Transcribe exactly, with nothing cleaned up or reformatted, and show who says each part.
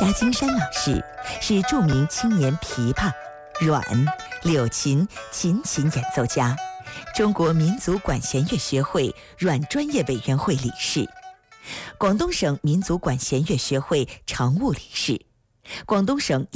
Speaker 1: 沙金山老师是著名青年琵琶、阮、柳琴、琴琴演奏家，中国民族管弦乐学会阮专业委员会理事，广东省民族管弦乐学会常务理事，广东省